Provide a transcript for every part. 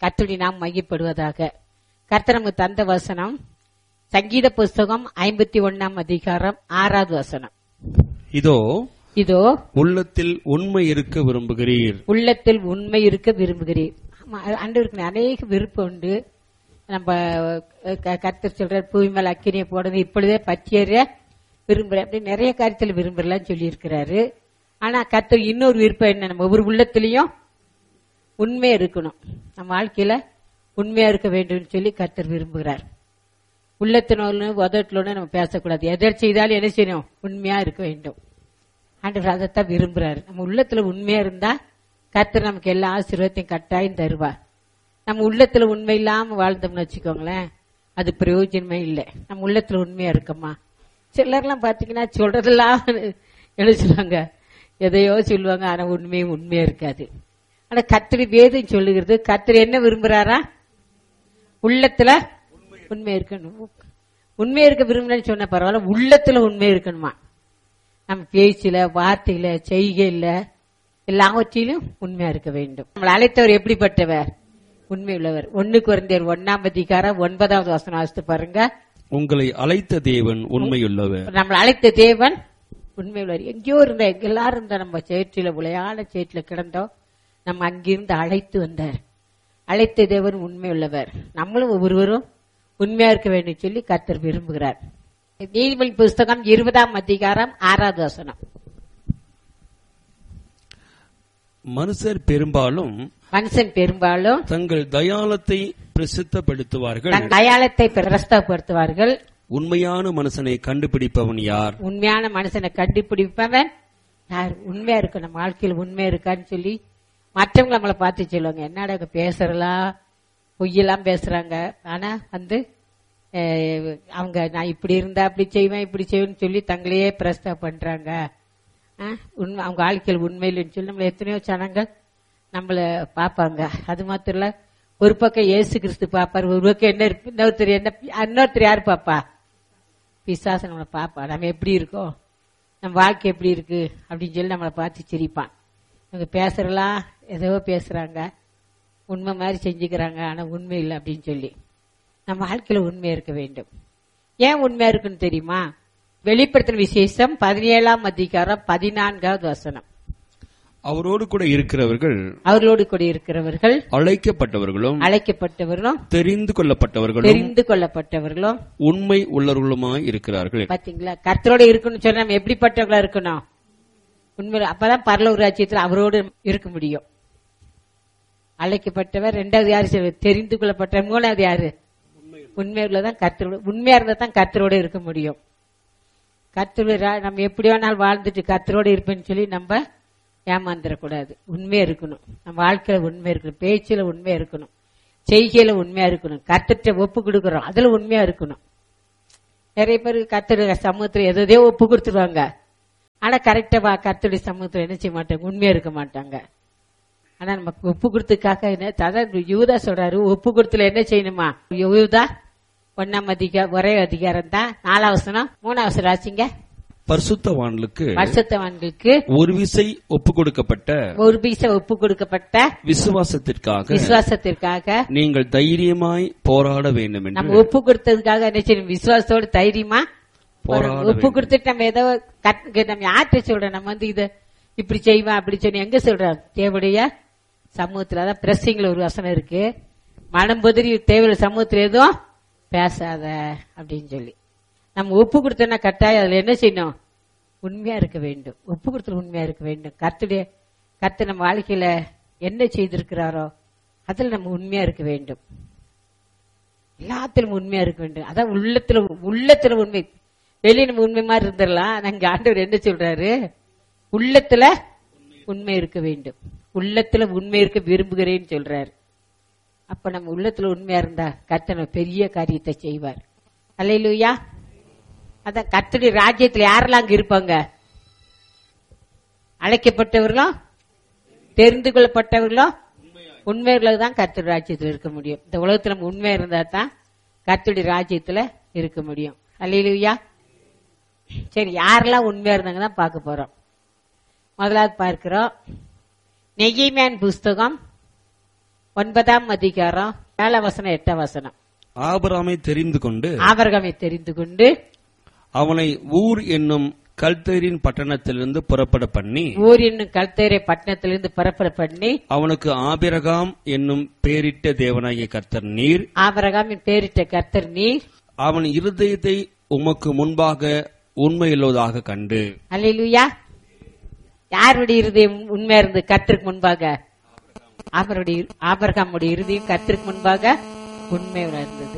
கர்த்தருடைய நாம் மையப்படுவதாக. கர்த்தர் நமக்கு தந்த வசனம் சங்கீத புஸ்தகம் 51 அதிகாரம் 6வது வசனம். இதோ உள்ளத்தில் உண்மை இருக்க விரும்புகிறீர். உள்ளத்தில் உண்மை இருக்க விரும்புகிறீர். ஆண்டவருக்கு அநேக விருப்பம் உண்டு. நம்ம கர்த்தர் சொல்ற பூமி மேல அக்கினியை போடுறது இப்பொழுதே பச்சையற விரும்புறேன் அப்படி நிறைய காரியத்தில் விரும்புறலாம் சொல்லி இருக்கிறாரு. ஆனா கர்த்தர் இன்னொரு விருப்பம் என்ன, நம்ம ஒவ்வொரு உள்ளத்திலையும் உண்மையா இருக்கணும். நம்ம வாழ்க்கையில உண்மையா இருக்க வேண்டும் சொல்லி கர்த்தர் விரும்புகிறார். உள்ளத்தினோடு உதட்டலோடு நம்ம பேசக்கூடாது. எதை செய்தாலும் என்ன செய்யணும், உண்மையா இருக்க வேண்டும். ஆண்டவர் அதைத்தான் விரும்புறாரு. நம்ம உள்ளத்துல உண்மையா இருந்தா கர்த்தர் நமக்கு எல்லா ஆசீர்வாதத்தையும் கட்டாயம் தருவார். நம்ம உள்ளத்துல உண்மை இல்லாம வாழ்ந்தோம்னு வச்சுக்கோங்களேன், அது பிரயோஜனமே இல்லை. நம்ம உள்ளத்துல உண்மையா இருக்கோமா? சிலர்லாம் பாத்தீங்கன்னா சொல்றதெல்லாம் எழுச்சுவாங்க, எதையோ சொல்லுவாங்க, ஆனா உண்மையா இருக்காது. ஆனா கர்த்தர் வேதம் சொல்லுகிறது, கர்த்தர் என்ன விரும்புறாரா? உள்ளத்துல உண்மை இருக்கணும். உண்மை இருக்க விரும்பலன்னு சொன்ன பரவாயில்ல, உள்ளத்துல உண்மை இருக்கணுமா? நம்ம பேச்சில, வார்த்தையில, செய்கையில எல்லாவற்றிலும் உண்மையா இருக்க வேண்டும். நம்மளை அழைத்தவர் எப்படிப்பட்டவர்? உண்மை உள்ளவர். 1 கொரிந்தியர் 1 அதிகாரம் 9வது வசனம் வாசித்து பாருங்க. உங்களை அழைத்த தேவன் உண்மையுள்ளவர். நம்மளை அழைத்த தேவன் உண்மை உள்ளவர். எங்கேயோ இருந்த எல்லாரும் இருந்த நம்ம சேற்றில உளையான சேற்றில கிடந்தோம், நம்ம அங்கிருந்து அழைத்து வந்தார். அழைத்த தேவன் உண்மை உள்ளவர். நம்மளும் ஒவ்வொருவரும் உண்மையா இருக்க வேண்டும் சொல்லி கர்த்தர் விரும்புகிறார். நீதிமொழி புஸ்தகம் 20 அதிகாரம் 6வது வசனம். மனுஷன் பெரும்பாலும் தங்கள் தயாளத்தை பிரசித்தப்படுத்துவார்கள். உண்மையான மனுஷனை கண்டுபிடிப்பவன் யார்? உண்மையான மனுஷனை கண்டுபிடிப்பவன் யார்? உண்மையா இருக்கு, நம்ம வாழ்க்கையில் உண்மையா இருக்கான்னு சொல்லி மற்றவங்க நம்மளை பார்த்து சொல்லுவாங்க, என்னடா பேசுறலாம், பொய்யெல்லாம் பேசுறாங்க. ஆனா அவங்க நான் இப்படி இருந்தா அப்படி செய்வேன் இப்படி செய்வேன்னு சொல்லி தங்களையே பிரஸ்தா பண்றாங்க. அவங்க வாழ்க்கையில் உண்மையில்னு சொல்லி நம்மள எத்தனையோ ஜனங்கள் நம்மள பாப்பாங்க. அது மாத்திரம் இல்ல, ஒரு பக்கம் இயேசு கிறிஸ்து பாப்பாரு, ஒரு பக்கம் என்ன இன்னொருத்தர் யாரு பாப்பா? பிசாசு நம்மளை பாப்பா. நம்ம எப்படி இருக்கோம், நம்ம வாழ்க்கை எப்படி இருக்கு அப்படின்னு சொல்லி நம்மளை பார்த்து சிரிப்பான். இவங்க பேசுறலாம், ஏதோ பேசுறாங்க, உண்மை மாதிரி செஞ்சுக்கிறாங்க, ஆனா உண்மை இல்லை அப்படின்னு சொல்லி. நம்ம வாழ்க்கையில உண்மையா இருக்க வேண்டும். ஏன் உண்மையா இருக்குன்னு தெரியுமா? வெளிப்படுத்தின விசேஷம் 17 அதிகாரம் 14வது வசனம். அவரோடு கூட இருக்கிறவர்கள் அழைக்கப்பட்டவர்களும் தெரிந்து கொள்ளப்பட்டவர்களும் உண்மை உள்ளவர்களுமாய் இருக்கிறார்கள். பாத்தீங்களா? கர்த்தரோட இருக்கணும்னு சொன்னா நம்ம எப்படிப்பட்டவர்களா இருக்கணும்? உண்மை. அப்பதான் பரலோக ராஜ்யத்தில் அவரோடு இருக்க முடியும். அழைக்கப்பட்டவர். 2வது யாரு? தெரிந்து கொள்ளப்பட்ட. 3வது யாரு? உண்மையுள்ளதான் கர்த்தரோட. உண்மையா இருந்தா தான் கர்த்தரோட இருக்க முடியும். கர்த்தரோட நம்ம எப்படி வேணாலும் வாழ்ந்துட்டு கர்த்தரோட இருப்பேன்னு சொல்லி நம்ம ஏமாந்துடக்கூடாது. உண்மையா இருக்கணும். நம்ம வாழ்க்கையில உண்மையா இருக்கணும், பேச்சில உண்மையா இருக்கணும், செய்கையில உண்மையா இருக்கணும், கர்த்தர்ட்ட ஒப்பு கொடுக்கறோம் அதுல உண்மையா இருக்கணும். நிறைய பேர் கர்த்தருடைய சமூகத்துல எதோ ஒப்பு கொடுத்துருவாங்க, ஆனா கரெக்டா கர்த்தருடைய சமூகத்துல என்ன செய்ய மாட்டாங்க, உண்மையா இருக்க மாட்டாங்க. ஆனா நமக்கு ஒப்பு கொடுத்ததுக்காக யூதா சொல்றாரு, ஒப்பு கொடுத்துல என்ன செய்யணுமா? யூதா 1 ஒரே அதிகாரம் தான் 4வது வசனம் 3வது வசனம் ஆச்சுங்க. பரிசுத்தவான்களுக்கு ஒரு விசை ஒப்பு கொடுக்கப்பட்ட விசுவாசத்திற்காக நீங்கள் தைரியமாய் போராட வேண்டும் என்று. நம்ம ஒப்பு கொடுத்ததுக்காக என்ன செய்யணும்? விசுவாசத்தோடு தைரியமா ஒப்பு கொடுத்துட்டு நம்ம ஏதோ நம்ம யார்கிட்ட சொல்றோம், நம்ம இத இப்படி செய்வேன் அப்படி சொல்லி எங்க சொல்றோம்? தேவடைய சமூகத்துல. அதான் பிரசிங்ல ஒரு வசனம் இருக்கு, மனம் பொதிரி தேவையான சமூகத்துல எதுவும் பேசாத அப்படின்னு சொல்லி. நம்ம ஒப்பு கொடுத்தோம்னா கட்டாயம் அதுல என்ன செய்யணும்? உண்மையா இருக்க வேண்டும். ஒப்பு கொடுத்து உண்மையா இருக்க வேண்டும். கர்த்தர் நம்ம வாழ்க்கையில என்ன செய்திருக்கிறாரோ அதுல நம்ம உண்மையா இருக்க வேண்டும். எல்லாத்திலும் உண்மையா இருக்க வேண்டும். அதான் உள்ளத்துல உண்மை. வெளியே நம்ம உண்மை மாதிரி இருந்துடலாம். நாங்க ஆண்டவர் என்ன சொல்றாரு? உள்ளத்துல உண்மை இருக்க வேண்டும். உள்ளத்துல உண்மை இருக்க விரும்புகிறேன்னு சொல்றாரு. அப்ப நம்ம உள்ளத்துல உண்மையா இருந்தா கர்த்தர் பெரிய காரியத்தை செய்வார். அல்லேலூயா. அதான் கர்த்தருடைய ராஜ்யத்துல யாரெல்லாம் அங்க இருப்பாங்க? அழைக்கப்பட்டவர்களும் தெரிந்து கொள்ளப்பட்டவர்களும் உண்மையுள்ள தான் கர்த்தருடைய ராஜ்யத்துல இருக்க முடியும். இந்த உலகத்துல நம்ம உண்மையா இருந்தா தான் கர்த்தருடைய ராஜ்யத்துல இருக்க முடியும். அல்லேலூயா. சரி, யாரெல்லாம் உண்மையா இருந்தாங்க தான் பார்க்க போறோம். முதலாவது பார்க்கிறோம், நெகேமியாவின் புஸ்தகம் 9ஆம் அதிகாரம் 7 வசனம் 8 வசனம். ஆபிரகாமை தெரிந்து கொண்டு ஆபிரகாமை தெரிந்து கொண்டு அவனை ஊர் என்னும் கல்தேரின் பட்டணத்திலிருந்து புறப்பட பண்ணி ஊர் என்னும் கல்தேரை பட்டணத்திலிருந்து புறப்பட பண்ணி அவனுக்கு ஆபிரகாம் என்னும் பேரிட்ட தேவனாகிய கர்த்தர் நீர், ஆபிரகாமின் பேரிட்ட கர்த்தர் நீர், அவன் இருதயத்தை உமக்கு முன்பாக உண்மையுள்ளதாக கண்டு. அல்லேலூயா. யாருடைய இருதயம் உண்மையா இருந்து கர்த்தருக்கு முன்பாக? ஆபிரகாமுடைய இருதயம் கர்த்தருக்கு முன்பாக உண்மையா இருந்தது.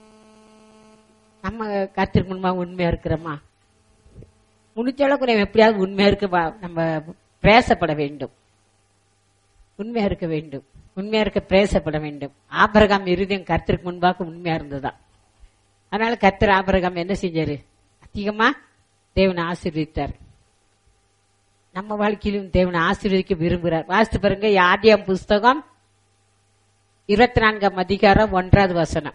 நம்ம கர்த்தருக்கு முன்பாக உண்மையா இருக்கிறோமா? முடிஞ்ச அளவுக்கு நம்ம எப்படியாவது உண்மையா இருக்க நம்ம பிரயாசப்பட வேண்டும். உண்மையா இருக்க வேண்டும், உண்மையா இருக்க பிரயாசப்பட வேண்டும். ஆபிரகாம் இருதயம் கர்த்தருக்கு முன்பாக உண்மையா இருந்ததுதான். அதனால கர்த்தர் ஆபிரகாம் என்ன செஞ்சாரு? அதிகமா தேவனை ஆசீர்வதித்தார். நம்ம வாழ்க்கையிலும் தேவனை ஆசீர்வதிக்க விரும்புகிறார். வாசித்து பாருங்க, ஆதியாகமம் புஸ்தகம் 24ஆம் அதிகாரம் 1வது வசனம்.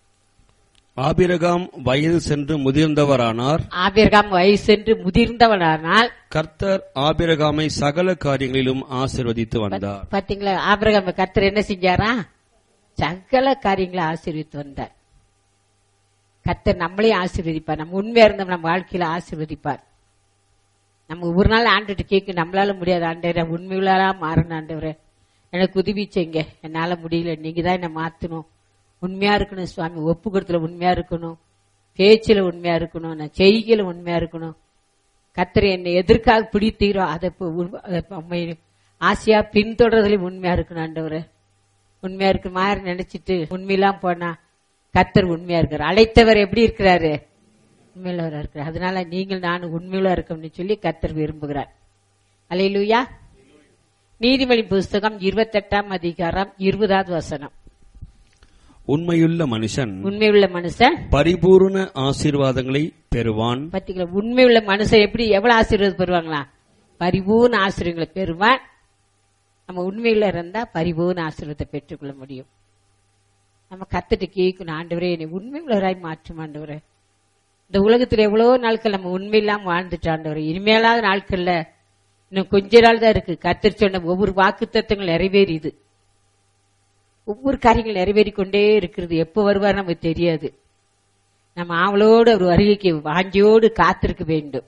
ஆபிரகாம் வயது சென்று முதிர்ந்தவரானார். ஆபிரகாம் வயது சென்று முதிர்ந்தவரானால் கர்த்தர் ஆபிரகாமை சகல காரியங்களிலும் ஆசீர்வதித்து வந்தார். பாத்தீங்களா? ஆபிரகாம் கர்த்தர் என்ன செஞ்சாரா? சகல காரியங்களை ஆசீர்வதித்து வந்தார். கர்த்தர் நம்மளையும் ஆசீர்வதிப்பார். நம்ம உண்மையா இருந்தோம் நம்ம வாழ்க்கையில ஆசீர்வதிப்பார். நம்ம ஒரு நாள் ஆண்டுட்டு கேட்க நம்மளால முடியாது. ஆண்டவரே, உண்மையுள்ளா மாறணும் ஆண்டவரே, எனக்கு உதவி செய்யுங்க, என்னால முடியல, நீங்க தான் என்ன மாத்தணும். உண்மையா இருக்கணும் சுவாமி, ஒப்பு கொடுத்துல உண்மையா இருக்கணும், பேச்சில உண்மையா இருக்கணும், நான் செய்கையில உண்மையா இருக்கணும். கர்த்தர் என்னை எதற்காக பிடித்தீரோ அதை ஆசையா பின்தொடர்றதுலயும் உண்மையா இருக்கணும் ஆண்டவரே. உண்மையா இருக்கு மாதிரி நினைச்சிட்டு உண்மையெல்லாம் போனா கர்த்தர் உண்மையா இருக்காரு. அழைத்தவர் எப்படி இருக்கிறாரு? உண்மையுள்ளவரா இருக்கிறார். அதனால நீங்கள் நானும் உண்மையுள்ள இருக்கணும்னு சொல்லி கர்த்தர் விரும்புகிறார். அல்லேலூயா. நீதிமொழி புஸ்தகம் 28ஆம் அதிகாரம் 20வது வசனம். உண்மையுள்ள மனுஷன் பரிபூர்ண ஆசீர்வாதங்களை பெறுவான். பாத்தீங்களா? உண்மையுள்ள மனுஷன் எவ்வளவு ஆசீர்வாதம் பெறுவாங்களா? பரிபூர்ண ஆசீர்வாதங்களை பெறுவான். நம்ம உண்மையில இருந்தா பரிபூர்ண ஆசீர்வாதத்தை பெற்றுக்கொள்ள முடியும். நம்ம கத்துட்டு கேட்கணும், ஆண்டவரே என்னை உண்மையுள்ளவராய் மாற்றும் ஆண்டவரே. இந்த உலகத்துல எவ்வளவோ நாட்கள் நம்ம உண்மையில்லாம வாழ்ந்துட்டோம் ஆண்டவரே. இனிமேலாத நாட்கள்ல இன்னும் கொஞ்ச நாள் தான் இருக்கு. கர்த்தர் சொன்ன ஒவ்வொரு வாக்குத்தத்தங்கள் நிறைவேறிது. ஒவ்வொரு காரியங்கள் நிறைவேறி கொண்டே இருக்கிறது. எப்ப வருவார் நமக்கு தெரியாது. நம்ம ஆவலோடு ஒரு வருகைக்கு வாஞ்சியோடு காத்திருக்க வேண்டும்.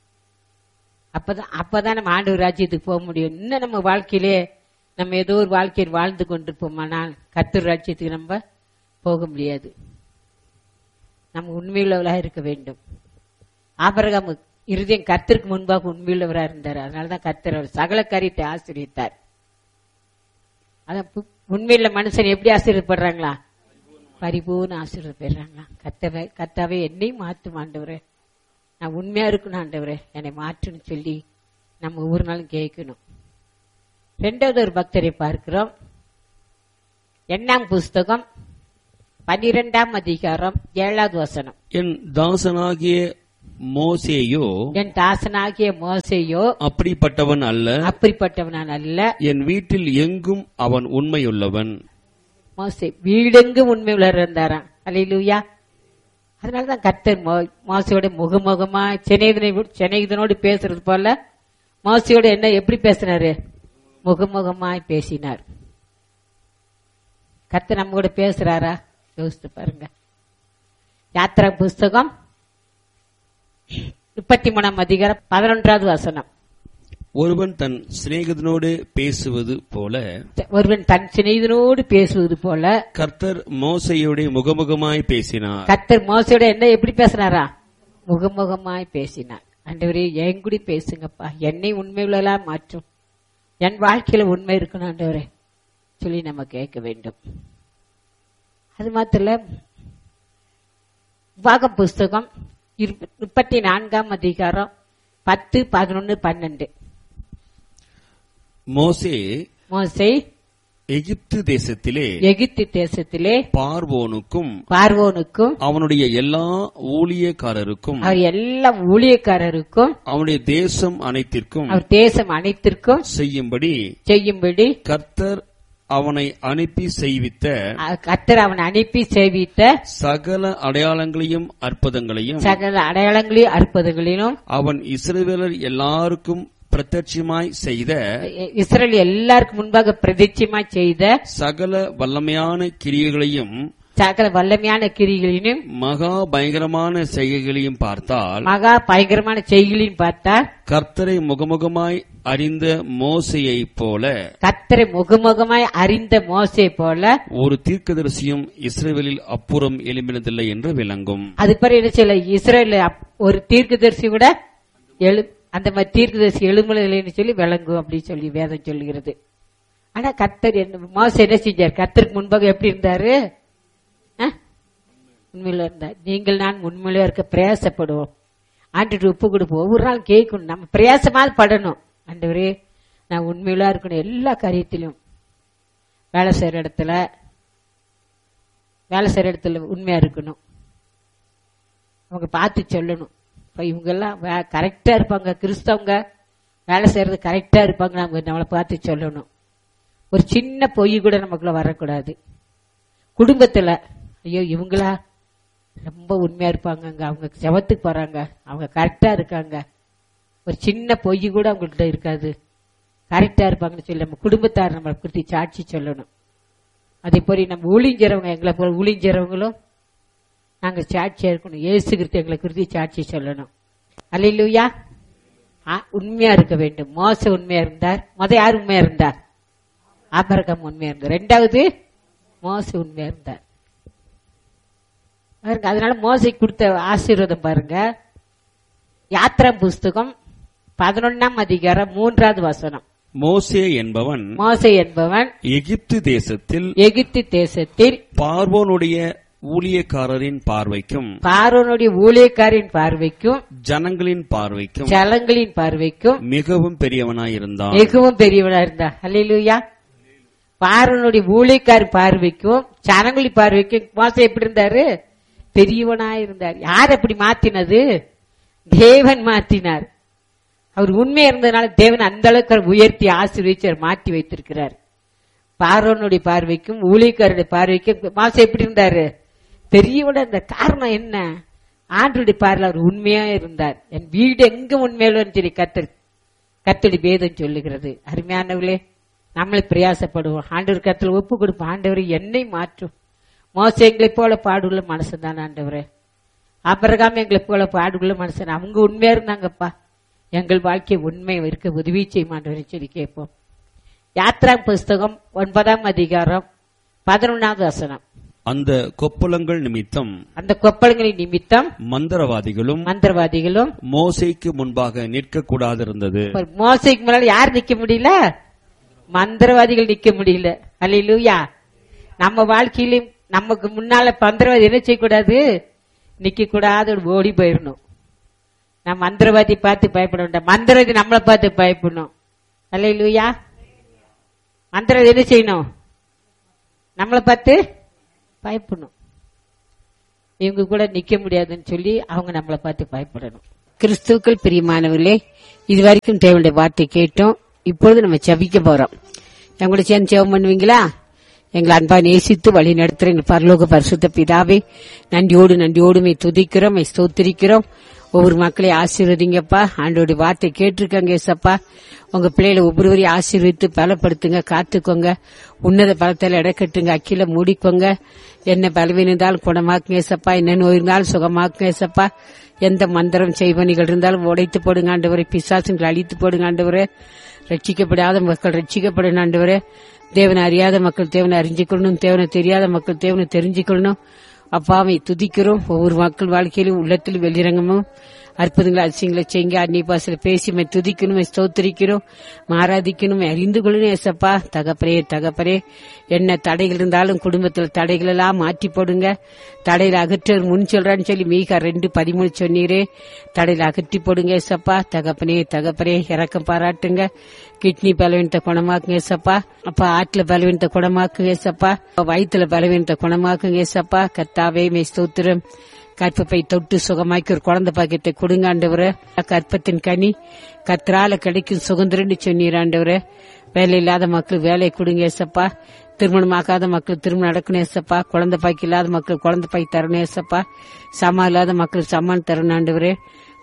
அப்பதான் நம்ம ஆண்டவர் ராஜ்யத்துக்கு போக முடியும். இன்னும் நம்ம வாழ்க்கையிலே நம்ம ஏதோ ஒரு வாழ்க்கையில் வாழ்ந்து கொண்டிருப்போமானால் கர்த்தர் ராஜ்யத்துக்கு நம்ம போக முடியாது. நம்ம உண்மையுள்ளவராக இருக்க வேண்டும். ஆபிரகாம் இருதயம் கர்த்தருக்கு முன்பாக உண்மையுள்ளவராக இருந்தார். அதனாலதான் கர்த்தர் சகல காரியத்தை ஆசீர்வதித்தார். அதான் உண்மையுள்ள மனுஷன் எப்படி ஆசீர்வதிப்படுறாங்களா? பரிபூர்ண ஆசீர்வாதம் பெறாங்களா? கர்த்தாவே என்னை மாற்றும் ஆண்டவரே, நான் உண்மையா இருக்கணும் ஆண்டவரே, என்னை மாற்றுன்னு சொல்லி நம்ம ஒவ்வொரு நாளும் கேட்கணும். 2வது ஒரு பக்தரை பார்க்கிறோம். 8ஆம் புஸ்தகம் 12ஆம் அதிகாரம் 7வது வசனம். என் தாசனாகிய மோசேயோ அப்படிப்பட்டவன் அல்ல, என் வீட்டில் எங்கும் அவன் உண்மையுள்ளவன். மோசே வீடெங்கும் உண்மையுள்ளவர் இருந்தாராம். அல்லேலூயா. அதனாலதான் கர்த்தர் மோசையோட முகமுகமா சிநேகிதனோடு பேசுறது போல மோசையோட என்ன எப்படி பேசினாரு? முகமுகமாய் பேசினார். கர்த்தர் நம்ம கூட பேசுறாரா? யோசித்து பாருங்க. யாத்திரா புஸ்தகம் 33ஆம் அதிகாரம் 11வது வசனம். ஒருவன் தன் சிநேகிதனோடு பேசுவது போல கர்த்தர் மோசையோட முகமுகமாய் பேசினார். கர்த்தர் மோசையோட என்ன எப்படி பேசினாரா? முகமுகமாய் பேசினார். ஆண்டவரே, என் கூட பேசுங்கப்பா, என்னை உண்மையுள்ளா மாற்றும், என் வாழ்க்கையில உண்மை இருக்கணும் ஆண்டவரே சொல்லி நம்ம கேட்க வேண்டும். அது மாத்திர உபாகம் புஸ்தகம் 34ஆம் அதிகாரம் 10, 11, 12. மோசே எகிப்து தேசத்திலே பார்வோனுக்கும் அவனுடைய எல்லா ஊழியக்காரருக்கும் அவனுடைய தேசம் அனைத்திற்கும் செய்யும்படி கர்த்தர் அவனை அனுப்பி செய்வித்த சகல அடையாளங்களையும் அற்புதங்களையும் அவன் இஸ்ரவேலர் எல்லாருக்கும் பிரத்யட்சமாய் செய்த இஸ்ரவேல் எல்லாருக்கும் முன்பாக பிரதிட்சமாய் செய்த சகல வல்லமையான கிரியைகளையும் சகல வல்லமையான கிரிகளையும் மகா பயங்கரமான செய்கைகளையும் பார்த்தால் மகா பயங்கரமான செய்களையும் பார்த்தால் கர்த்தரை முகமுகமாய் அறிந்த மோசையை போல கர்த்தரை முகமுகமாய் அறிந்த மோசே போல ஒரு தீர்க்கதரிசியும் இஸ்ரவேலில் அப்புறம் எழும்பினதில்லை என்று விளங்கும். அது பிறகு என்ன சொல்ல, இஸ்ரவேல் ஒரு தீர்க்கதரிசி கூட அந்த மாதிரி தீர்க்கதரிசி எழும்பலைன்னு சொல்லி விளங்கும் அப்படின்னு சொல்லி வேதம் சொல்லுகிறது. ஆனா கர்த்தர் மோசே என்ன செஞ்சார்? கர்த்தருக்கு முன்பாக எப்படி இருந்தாரு? உண்மையில இருந்தார். நீங்கள் நான் உண்மையில இருக்க பிரயாசப்படுவோம், ஆண்டுட்டு உப்பு கொடுப்போம், ஒவ்வொரு நாள் கேட்கணும், நம்ம பிரயாசமாவது படணும். ஆண்டவரே நான் உண்மையில இருக்கணும், எல்லா காரியத்திலும் வேலை செய்யற இடத்துல உண்மையா இருக்கணும். அவங்க பார்த்து சொல்லணும், இப்ப இவங்க எல்லாம் கரெக்டா இருப்பாங்க, கிறிஸ்தவங்க வேலை செய்யறது கரெக்டா இருப்பாங்க, நம்ம நம்மளை பார்த்து சொல்லணும். ஒரு சின்ன பொய் கூட நமக்குள்ள வரக்கூடாது. குடும்பத்துல ஐயோ இவங்களா ரொம்ப உண்மையா இருப்பாங்க, அவங்க செவத்துக்கு போறாங்க, அவங்க கரெக்டா இருக்காங்க, ஒரு சின்ன பொய் கூட அவங்கள்ட்ட இருக்காது, கரெக்டா இருப்பாங்கன்னு சொல்லி நம்ம குடும்பத்தார் நம்மளை குறித்து சாட்சி சொல்லணும். அதே போல நம்ம ஊழிஞ்சறவங்க, எங்களை போல ஊழிஞ்சறவங்களும் நாங்க சாட்சியா இருக்கணும். இயேசு கிறிஸ்து எங்களை குறித்து சாட்சி சொல்லணும். அல்லேலூயா. உண்மையா இருக்க வேண்டும். மோசே உண்மையா இருந்தார். யார் உண்மையா இருந்தார்? ஆபிரகாம் உண்மையா இருந்தார். ரெண்டாவது மோசே உண்மையா இருந்தார். அதனால மோசே கொடுத்த ஆசீர்வாதம் பாருங்க. யாத்ரா புஸ்தகம் 11ஆம் அதிகாரம் 3வது வசனம். மோசே என்பவன் எகிப்து தேசத்தில் பார்வோனுடைய ஊழியக்காரரின் பார்வைக்கும் ஜனங்களின் பார்வைக்கும் மிகவும் பெரியவனாயிருந்தான். அல்லேலூயா. பார்வோனுடைய ஊழியக்காரர் பார்வைக்கும் ஜனங்களின் பார்வைக்கும் மோசே எப்படி இருந்தாரு? பெரியவனாயிருந்தார். யார் அப்படி மாத்தினது? தேவன் மாத்தினார். அவர் உண்மையா இருந்ததுனால தேவன் அந்த அளவுக்கு உயர்த்தி ஆசீர்வதிச்சு மாற்றி வைத்திருக்கிறார். பார்வோனுடைய பார்வைக்கும் ஊழியக்காரருடைய பார்வைக்கும் மோசே எப்படி இருந்தாரு? பெரியவனா இருந்த காரணம் என்ன? ஆண்டவருடைய பார்வையில் அவர் உண்மையா இருந்தார். என் வீடு எங்க உண்மையிலும் சொல்லி கர்த்தருடைய வேதம் சொல்லுகிறது. அருமையானவர்களே, நம்மளை பிரயாசப்படுவோம், ஆண்டவர் கர்த்தர் ஒப்பு கொடுப்போம். ஆண்டவர் என்னை மாற்றும். மோசே எங்களை போல பாடுள்ள மனுஷன் தான் ஆண்டவரே. ஆபிரகாம் எங்களை போல பாடுள்ள மனுஷன், அவங்க உண்மையா இருந்தாங்கப்பா, எங்கள் வாழ்க்கை உண்மை இருக்க உதவி செய்யும் ஆண்டவரை சொல்லி கேட்போம். யாத்ரா புஸ்தகம் 9ஆம் அதிகாரம் 11வது வசனம். அந்த கொப்பளங்களின் நிமித்தம் மந்திரவாதிகளும் மோசேக்கு முன்பாக நிற்க கூடாது இருந்தது. மோசேக்கு முன்னால யார் நிக்க முடியல? மந்திரவாதிகள் நிக்க முடியல. அல்லேலூயா. நம்ம வாழ்க்கையிலும் நமக்கு முன்னால மந்திரவாதி என்ன செய்யக்கூடாது? நிக்க கூடாது, ஓடி போயிடணும். நம்ம மந்திரவாதி பார்த்து பயப்பட வேண்டாம், மந்திரவாதி நம்மளை பார்த்து பயப்படணும். அல்லேலூயா. மந்திரவாதி என்ன செய்யணும்? நம்மளை பார்த்து பயப்படணும். இவங்க கூட நிக்க முடியாதுன்னு சொல்லி அவங்க நம்மளை பார்த்து பயப்படணும். கிறிஸ்துவுக்குள் பிரியமானவர்களே, இதுவரைக்கும் தேவனுடைய வார்த்தை கேட்டோம். இப்பொழுது நம்ம ஜெபிக்க போறோம். எங்களோட சேர்ந்து ஜெபம் பண்ணுவீங்களா? எங்களை அன்பா நேசித்து வழி நடத்துற எங்கள் பரலோக பரிசுத்த பிதாவே, நன்றியோடுமே துதிக்கிறோம், ஸ்தோத்திரிக்கிறோம். ஒவ்வொரு மக்களை ஆசீர்வதிங்கப்பா. ஆண்டோடைய வார்த்தை கேட்டிருக்காங்க ஏசப்பா. உங்க பிள்ளைகளை ஒவ்வொருவரையும் ஆசீர்வித்து பலப்படுத்துங்க, காத்துக்கோங்க. உன்னத பலத்தால இடக்கட்டுங்க, அக்கில மூடிக்கோங்க. என்ன பலவீனம் இருந்தாலும் குணமாக்குங்க ஏசப்பா, என்ன நோய் இருந்தாலும் சுகமாக்குங்க ஏசப்பா. எந்த மந்திரம் செய்வனிகள் இருந்தாலும் உடைத்து போடுங்க ஆண்டவரே. பிசாசுங்களை அழித்து போடுங்க ஆண்டவரே. ரட்சிக்கப்படாத மக்கள் ரட்சிக்கப்படணும் ஆண்டவரே. தேவனை அறியாத மக்கள் தேவனை அறிஞ்சுக்கொள்ளணும், தேவனை தெரியாத மக்கள் தேவனை தெரிஞ்சுக்கொள்ளணும். அப்பாவை துதிக்கிறோம். ஒவ்வொரு மக்கள் வாழ்க்கையிலும் உள்ளத்திலும் வெளிரங்கமும் அற்புதங்களை அதிசயங்களை செய்யுங்க. அந்நிய பாசல பேசி துதிக்கணும், ஸ்தோத்திரிக்கணும், ஆராதிக்கணும், அறிந்து கொள்ளணும் ஏசப்பா. தகப்பரே என்ன தடைகள் இருந்தாலும் குடும்பத்தில் தடைகள் எல்லாம் மாற்றி போடுங்க. தடையில அகற்ற முன் சொல்றான்னு சொல்லி மீகா 2:13 சொன்னீரே. தடையில அகற்றி போடுங்க ஏசப்பா. தகப்பனே இரக்கம் பாராட்டுங்க. கிட்னி பலவீனத்தை குணமாக்குங்க ஏசப்பா. அப்பா ஆற்றுல பலவீனத்தை குணமாக்குங்க ஏசப்பா. வயிற்றுல பலவீனத்தை குணமாக்குங்க ஏசப்பா. கர்த்தாவே ஸ்தோத்திரம். கற்பப்பை தொட்டு சுகமாக்கி ஒரு குழந்தை பாக்கியத்தை கொடுங்க ஆண்டவரே. கற்பத்தின் கனி கர்த்தரால கிடைக்கும் சுதந்திரன்னு சொன்னீர் ஆண்டவரே. வேலை இல்லாத மக்கள் வேலை கொடுங்க ஏசப்பா. திருமணமாக்காத மக்கள் திருமணம் நடக்கணும் ஏசப்பா. குழந்தை பாக்கி இல்லாத மக்கள் குழந்தை பாக்கி தரணும் ஏசப்பா. சமா இல்லாத மக்கள் சமான் தரணும் ஆண்டவரே.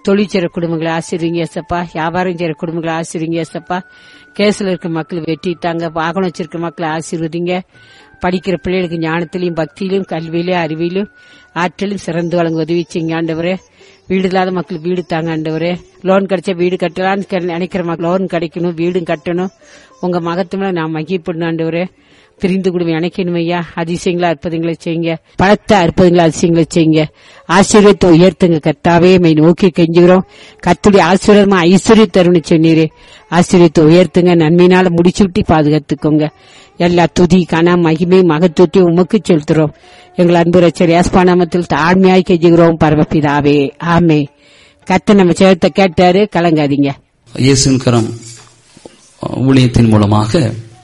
தொழில் செய்ற குடும்பங்களை ஆசீர்வதிங்க ஏசப்பா. வியாபாரம் செய்யற குடும்பங்களை ஆசீர்வதிங்க ஏசப்பா. கேஸ்ல இருக்க மக்கள் வெட்டிட்டாங்க. வாகனம் வச்சிருக்க மக்களை ஆசீர்வதிங்க. படிக்கிற பிள்ளைகளுக்கு ஞானத்திலையும் பக்தியிலும் கல்வியிலும் அறிவிலும் ஆற்றலும் சிறந்து வழங்க உதவி செய்யுங்க ஆண்டவரே. வீடு இல்லாத மக்கள் வீடு தாங்க ஆண்டவரே. லோன் கிடைச்சா வீடு கட்டலான்னு நினைக்கிற மக்கள் லோன் கிடைக்கணும், வீடும் கட்டணும். உங்க மகத்துவம் நான் மகிழ்ப்படணும் ஆண்டவரே. பிரிந்து குடும்பம் இணைக்கணும் ஐயா. அதிசயங்களா அற்புதங்களை செய்யுங்க. பலத்த அற்புதங்களா அதிசயங்களை செய்யுங்க. ஆசீர்வாதத்தை உயர்த்துங்க கர்த்தாவே. மை நோக்கி கெஞ்சுகிறோம். கர்த்தருடைய ஆசீர்வாதமா ஐஸ்வர்யம் தருணம் சொன்னீரே. ஆசீர்வாதத்தை உயர்த்துங்க. நன்மையினால முடிச்சு விட்டு பாதுகாத்துக்கோங்க. எல்லா துதி கன மகிமை மகத்துவத்தையும் உமக்கு செலுத்துறோம். எங்கள் அன்பு ரட்சகர் இயேசுவின் நாமத்தில் தாழ்மையாய் கெஞ்சுகிறோம் பரமபிதாவே. ஆமே. கர்த்தர் நம்ம ஜெபத்தை கேட்டாரு. கலங்காதீங்க. இயேசுவின் கரம் ஊழியத்தின் மூலமாக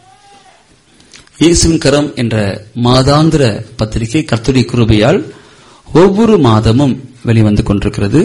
இயேசுவின் கரம் என்ற மாதாந்திர பத்திரிகை கர்த்தருடைய கிருபையால் ஒவ்வொரு மாதமும் வெளிவந்து கொண்டிருக்கிறது.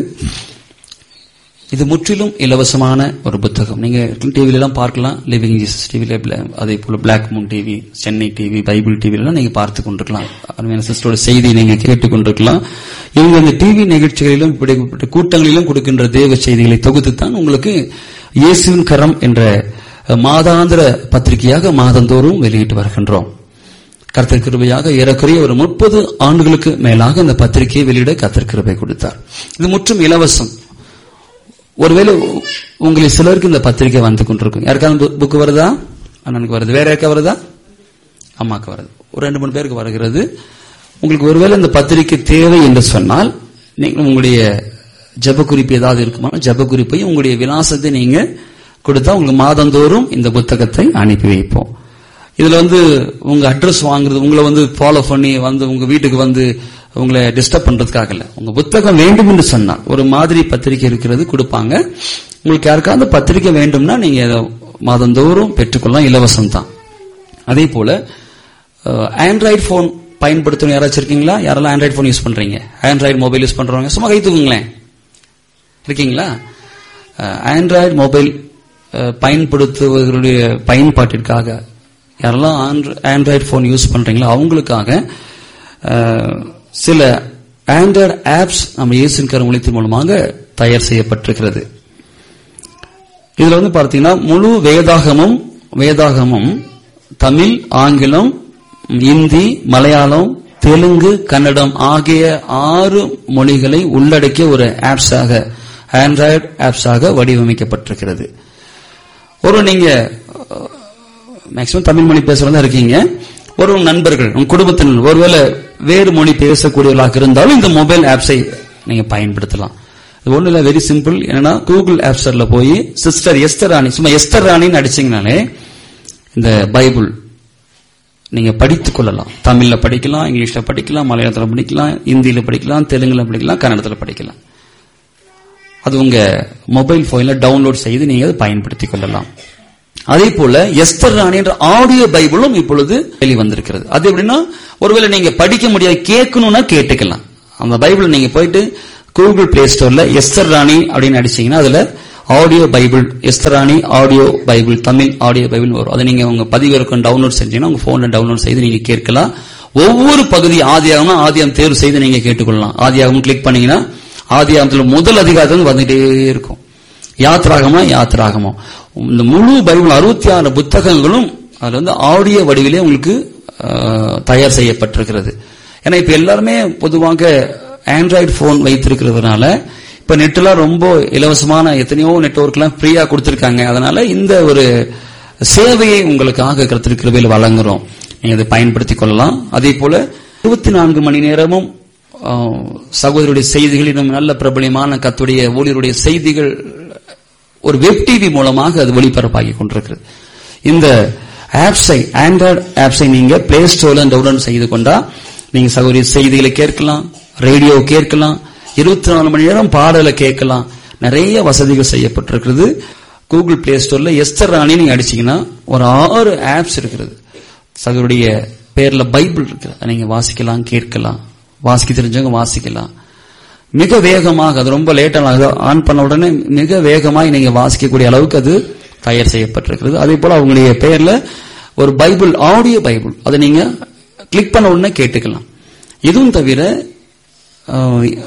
இது முற்றிலும் இலவசமான ஒரு புத்தகம். நீங்க டிவில எல்லாம் பார்க்கலாம். லிவிங் ஜீசஸ் டிவில, அதே போல black Moon TV, Chennai TV, Bible டிவிலாம் நீங்க பார்த்து கொண்டிருக்கலாம். அருமையான சிஸ்டரோட செய்தியை நீங்க கேட்டுக் கொண்டிருக்கலாம். இவங்க இந்த டிவி நிகழ்ச்சிகளிலும் இப்படிப்பட்ட கூட்டங்களிலும் கொடுக்கின்ற தேவ செய்திகளை தொகுத்துத்தான் உங்களுக்கு இயேசுவின் கரம் என்ற மாதாந்திர பத்திரிகையாக மாதந்தோறும் வெளியிட்டு வருகின்றோம். கர்த்தர் கிருபையாக ஏறக்குறைய ஒரு 30 ஆண்டுகளுக்கு மேலாக இந்த பத்திரிகையை வெளியிட கர்த்தர் கிருபை கொடுத்தார். இது முற்றும் இலவசம். ஒருவேளை உங்களுக்கு சிலருக்கு இந்த பத்திரிகை வந்து கொண்டிருக்கும். யாருக்காவது புக்கு வருதா? அண்ணனுக்கு வருது. வேற யாருக்கா வருதா? அம்மாக்கு வருது. ஒரு 2-3 பேருக்கு வருகிறது. உங்களுக்கு ஒருவேளை இந்த பத்திரிகை தேவை என்று சொன்னால் நீங்கள் உங்களுடைய ஜெப குறிப்பு ஏதாவது இருக்குமா, ஜெப குறிப்பையும் உங்களுடைய விலாசத்தை நீங்க கொடுத்தா உங்களுக்கு மாதந்தோறும் இந்த புத்தகத்தை அனுப்பி வைப்போம். இதுல உங்க அட்ரஸ் வாங்குறது, உங்களை ஃபாலோ பண்ணி உங்க வீட்டுக்கு உங்களை டிஸ்டர்ப் பண்றதுக்காக இல்ல. உங்க புத்தகம் வேண்டும் என்று சொன்னால் ஒரு மாதிரி பத்திரிகை இருக்கிறது கொடுப்பாங்க. உங்களுக்கு யாருக்காவது பத்திரிகை வேண்டும்னா நீங்க மாதந்தோறும் பெற்றுக்கொள்ளலாம். இலவசம் தான். அதே போல ஆண்ட்ராய்டு போன் பயன்படுத்தணும் யாராச்சும் இருக்கீங்களா? யாரெல்லாம் ஆண்ட்ராய்டு போன் யூஸ் பண்றீங்க? ஆண்ட்ராய்டு மொபைல் யூஸ் பண்றவங்க சும்மா கை தூக்குங்களேன். இருக்கீங்களா? ஆண்ட்ராய்டு மொபைல் பயன்படுத்துவர்களுடைய பயன்பாட்டிற்காக யாரெல்லாம் ஆண்ட்ராய்டு போன் யூஸ் பண்றீங்களோ அவங்களுக்காக சில ஆண்ட்ராய்டு ஆப்ஸ் நம்ம இயேசுவின் கரம் ஊழியத்தின் மூலமாக தயார் செய்யப்பட்டிருக்கிறது. இதுல பார்த்தீங்கன்னா முழு வேதாகமும் தமிழ், ஆங்கிலம், இந்தி, மலையாளம், தெலுங்கு, கன்னடம் ஆகிய 6 மொழிகளை உள்ளடக்கிய ஒரு ஆப்ஸாக, ஆண்ட்ராய்டு ஆப்ஸாக வடிவமைக்கப்பட்டிருக்கிறது. நீங்க மேக்சிமம் தமிழ் மொழி பேசுறதா இருக்கீங்க. ஒரு நண்பர்கள், உங்க குடும்பத்தினர் ஒருவேளை வேறு மொழி பேசக்கூடியவர்களாக இருந்தாலும் இந்த மொபைல் ஆப்ஸை நீங்க பயன்படுத்தலாம். இது ஒண்ணு இல்ல, வெரி சிம்பிள். என்னன்னா கூகுள் ஆப் ஸ்டோர்ல போய் சிஸ்டர் எஸ்தர் ராணி, சும்மா எஸ்தர் ராணின்னு அடிச்சீங்கனாலே இந்த பைபிள் நீங்க படித்துக் கொள்ளலாம். தமிழ்ல படிக்கலாம், இங்கிலீஷ்ல படிக்கலாம், மலையாளத்துல படிக்கலாம், இந்தியில படிக்கலாம், தெலுங்குல படிக்கலாம், கன்னடத்துல படிக்கலாம். அது உங்க மொபைல் போன்ல டவுன்லோட் செய்து நீங்க அதை பயன்படுத்திக் கொள்ளலாம். அதே போல எஸ்தர் ராணி என்ற ஆடியோ பைபிளும் இப்பொழுது வெளிவந்திருக்கிறது. அது எப்படின்னா ஒருவேளை நீங்க படிக்க முடியாது, கேட்கணும்னா கேட்டுக்கலாம். அந்த பைபிள் நீங்க போயிட்டு கூகுள் பிளே ஸ்டோர்ல எஸ்தர் ராணி அப்படின்னு அடிச்சீங்கன்னா அதுல ஆடியோ பைபிள், எஸ்தர் ராணி audio Bible, Tamil audio Bible வரும். அதை நீங்க உங்க பதிவிறக்கம் டவுன்லோட் செஞ்சீங்கன்னா உங்க போன்ல டவுன்லோட் செய்து நீங்க கேட்கலாம். ஒவ்வொரு பகுதி ஆதியாகம்னா ஆதியாகம் தேர்வு செய்து நீங்க கேட்டுக்கொள்ளலாம். ஆதியாகம் கிளிக் பண்ணீங்கன்னா ஆதியாகத்துல முதல் அதிகாரத்தில் வந்துட்டே இருக்கும். யாத்ராகமம் இந்த முழு பைபிள் 66 புத்தகங்களும் அதுல ஆடியோ வடிவிலே உங்களுக்கு தயார் செய்யப்பட்டிருக்கிறது. ஏன்னா இப்ப எல்லாருமே பொதுவாக ஆண்ட்ராய்டு போன் வைத்திருக்கிறதுனால இப்ப நெட்லாம் ரொம்ப இலவசமான எத்தனையோ நெட்வொர்க் எல்லாம் ஃப்ரீயா கொடுத்திருக்காங்க. அதனால இந்த ஒரு சேவையை உங்களுக்காக கர்த்தர் கிருபையில் வழங்குறோம். நீங்க அதை பயன்படுத்திக் கொள்ளலாம். அதே போல 24 மணி நேரமும் சகோதரருடைய செய்திகள், இன்னும் நல்ல பிரபலியமான கர்த்தருடைய ஊழியருடைய செய்திகள் ஒரு வெப் டிவி மூலமாக அது ஒளிபரப்பாகி கொண்டிருக்கிறது. இந்த ஆப்ஸை, ஆண்ட்ராய்டு ஆப்ஸை நீங்க பிளே ஸ்டோர்ல டவுன்லோட் செய்து கொண்டா நீங்க சகோதரி செய்திகளை கேட்கலாம், ரேடியோ கேட்கலாம், 24 மணி நேரம் பாடலை கேட்கலாம். நிறைய வசதிகள் செய்யப்பட்டிருக்கிறது. கூகுள் பிளே ஸ்டோர்ல எஸ்தர் ராணி நீங்க அடிச்சீங்கன்னா ஒரு 6 ஆப்ஸ் இருக்கிறது. சகோதரிய பேர்ல பைபிள் இருக்கு, நீங்க வாசிக்கலாம், கேட்கலாம். வாசிக்க தெரிஞ்சவங்க வாசிக்கலாம். மிக வேகமாக, அது ரொம்ப லேட்டாக ஆன் பண்ண உடனே மிக வேகமாக நீங்க வாசிக்கக்கூடிய அளவுக்கு அது தயார் செய்யப்பட்டிருக்கிறது. அதே போல அவங்களுடைய பெயர்ல ஒரு பைபிள், ஆடியோ பைபிள், அதை நீங்க கிளிக் பண்ண உடனே கேட்டுக்கலாம். இதுவும் தவிர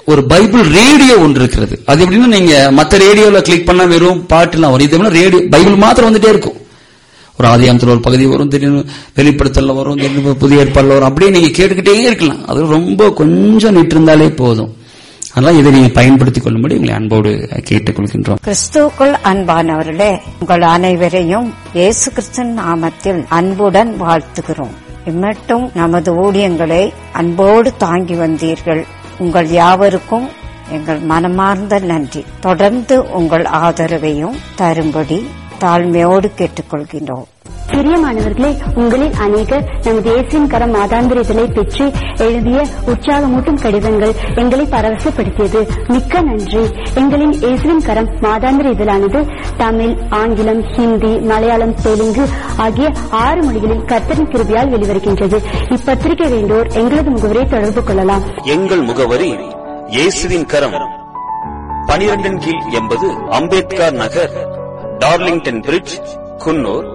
ஒரு பைபிள் ரேடியோ ஒன்று இருக்கிறது. அது எப்படின்னா, நீங்க மற்ற ரேடியோல கிளிக் பண்ணா வெறும் பாட்டுலாம் வரும். இது ரேடியோ பைபிள் மாத்திரம் வந்துட்டே இருக்கும். ஒரு ஆதியாகமத்துல ஒரு பகுதி வரும், திடீர்னு வெளிப்படுத்தல வரும், திடீர்னு புதிய ஏற்பாடுல வரும். அப்படியே நீங்க கேட்டுக்கிட்டே இருக்கலாம். அது ரொம்ப கொஞ்சம் நிட்டு இருந்தாலே போதும். அதனால இதை நீங்க பயன்படுத்திக் கொள்ளும்படி உங்களை அன்போடு கேட்டுக்கொள்கின்றோம். கிறிஸ்துவுக்குள் அன்பானவர்களே, உங்கள் அனைவரையும் இயேசு கிறிஸ்துவின் நாமத்தில் அன்புடன் வாழ்த்துகிறோம். இம்மட்டும் நமது ஊழியங்களை அன்போடு தாங்கி வந்தீர்கள். உங்கள் யாவருக்கும் எங்கள் மனமார்ந்த நன்றி. தொடர்ந்து உங்கள் ஆதரவையும் தரும்படி தாழ்மையோடு கேட்டுக்கொள்கின்றோம். பிரியமானவர்களே, உங்களில் அநேகர் நமது இயேசுவின் கரம் மாதாந்திர இதழை பெற்று எழுதிய உற்சாகமூட்டும் கடிதங்கள் எங்களை பரவசப்படுத்தியது. மிக்க நன்றி. எங்களின் இயேசுவின் கரம் மாதாந்திர இதழானது தமிழ், ஆங்கிலம், ஹிந்தி, மலையாளம், தெலுங்கு ஆகிய 6 மொழிகளில் கர்த்தரின் கிருபையால் வெளிவருகின்றது. இப்பத்திரிகை வேண்டோர் எங்களது முகவரியை தொடர்பு கொள்ளலாம். எங்கள் முகவரி இயேசுவின் கரம், 12 கீழ் 80 அம்பேத்கர் நகர், டார்லிங்டன் பிரிட்ஜ், குன்னூர்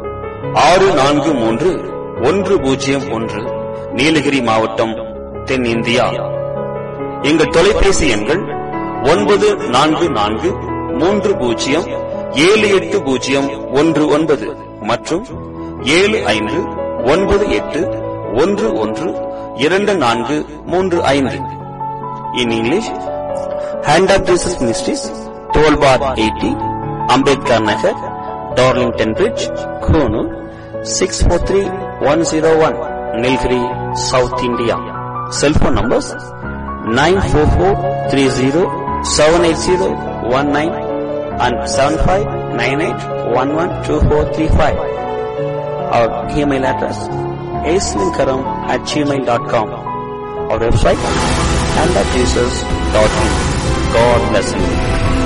643101, நீலகிரி மாவட்டம், தென்னிந்தியா. எங்கள் தொலைபேசி எண்கள் 9440380019 மற்றும் 7598112435. In English, Hand of Jesus Ministries, 12 bar 80, Ambedkar Nagar, Darlington Bridge, Konoor, 643101, Nilgiri, South India. Cell phone numbers 944307801 and 7598112435. Our email address aislinkaram@gmail.com. Our website handofjesus.in. God bless you.